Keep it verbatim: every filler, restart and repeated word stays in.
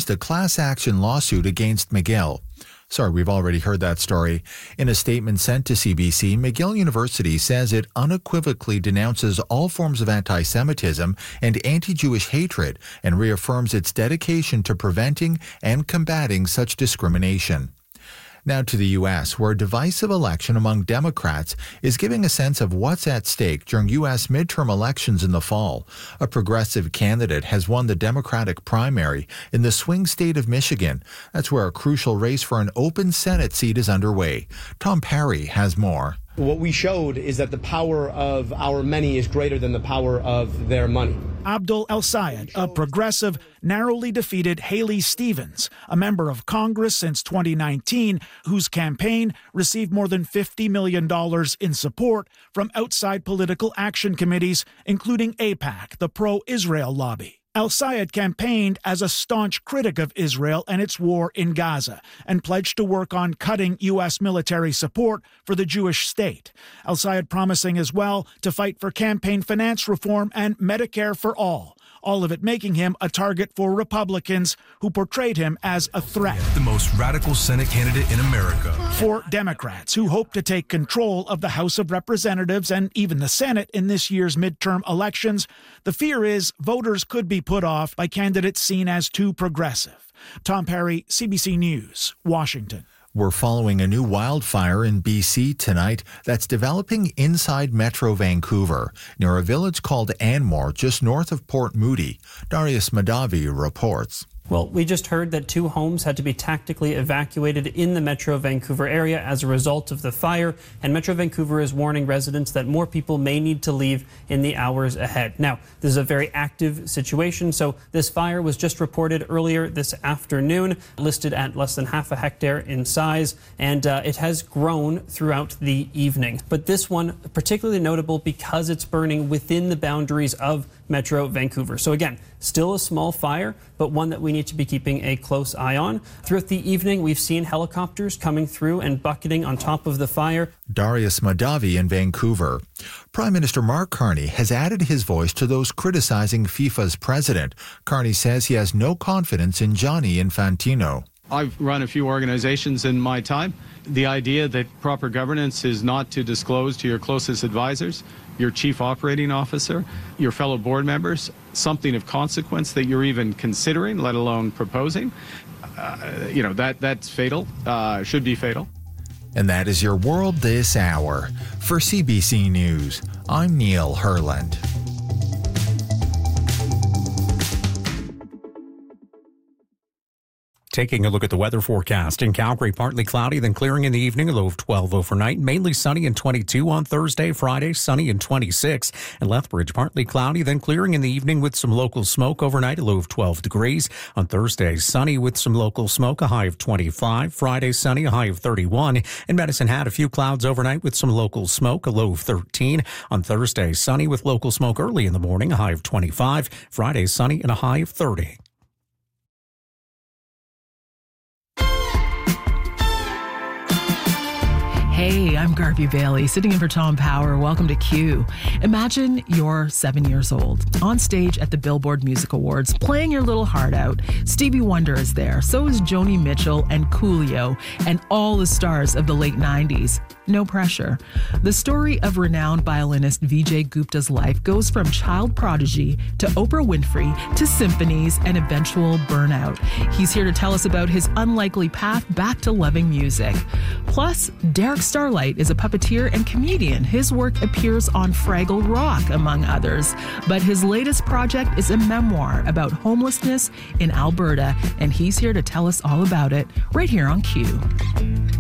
finalized a class action lawsuit against McGill. Sorry, we've already heard that story. In a statement sent to C B C, McGill University says it unequivocally denounces all forms of anti-Semitism and anti-Jewish hatred and reaffirms its dedication to preventing and combating such discrimination. Now to the U S, where a divisive election among Democrats is giving a sense of what's at stake during U S midterm elections in the fall. A progressive candidate has won the Democratic primary in the swing state of Michigan. That's where a crucial race for an open Senate seat is underway. Tom Parry has more. What we showed is that the power of our many is greater than the power of their money. Abdul El-Sayed, a progressive, narrowly defeated Haley Stevens, a member of Congress since twenty nineteen, whose campaign received more than fifty million dollars in support from outside political action committees, including AIPAC, the pro-Israel lobby. El-Sayed campaigned as a staunch critic of Israel and its war in Gaza and pledged to work on cutting U S military support for the Jewish state. El-Sayed promising as well to fight for campaign finance reform and Medicare for all, all of it making him a target for Republicans who portrayed him as a threat. The most radical Senate candidate in America. For Democrats who hope to take control of the House of Representatives and even the Senate in this year's midterm elections, the fear is voters could be put off by candidates seen as too progressive. Tom Parry, C B C News, Washington. We're following a new wildfire in B C tonight that's developing inside Metro Vancouver, near a village called Anmore, just north of Port Moody. Darius Madavi reports. Well, we just heard that two homes had to be tactically evacuated in the Metro Vancouver area as a result of the fire, and Metro Vancouver is warning residents that more people may need to leave in the hours ahead. Now, this is a very active situation, so this fire was just reported earlier this afternoon, listed at less than half a hectare in size, and uh, it has grown throughout the evening. But this one particularly notable because it's burning within the boundaries of Metro Vancouver. So again, still a small fire, but one that we need to be keeping a close eye on. Throughout the evening, we've seen helicopters coming through and bucketing on top of the fire. Darius Madavi in Vancouver. Prime Minister Mark Carney has added his voice to those criticizing FIFA's president. Carney says he has no confidence in Gianni Infantino. I've run a few organizations in my time. The idea that proper governance is not to disclose to your closest advisors, your chief operating officer, your fellow board members, something of consequence that you're even considering, let alone proposing, uh, you know, that that's fatal, uh, should be fatal. And that is your world this hour. For C B C News, I'm Neil Herland. Taking a look at the weather forecast. In Calgary, partly cloudy, then clearing in the evening, a low of twelve overnight. Mainly sunny and twenty-two on Thursday. Friday, sunny and twenty-six. And Lethbridge, partly cloudy, then clearing in the evening with some local smoke overnight, a low of twelve degrees. On Thursday, sunny with some local smoke, a high of twenty-five. Friday, sunny, a high of thirty-one. In Medicine Hat, a few clouds overnight with some local smoke, a low of thirteen. On Thursday, sunny with local smoke early in the morning, a high of twenty-five. Friday, sunny and a high of thirty. Hey, I'm Garvey Bailey, sitting in for Tom Power. Welcome to Q. Imagine you're seven years old, on stage at the Billboard Music Awards, playing your little heart out. Stevie Wonder is there, so is Joni Mitchell and Coolio, and all the stars of the late nineties. No pressure. The story of renowned violinist Vijay Gupta's life goes from child prodigy to Oprah Winfrey to symphonies and eventual burnout. He's here to tell us about his unlikely path back to loving music. Plus, Derek Starlight is a puppeteer and comedian. His work appears on Fraggle Rock, among others. But his latest project is a memoir about homelessness in Alberta, and he's here to tell us all about it right here on Q.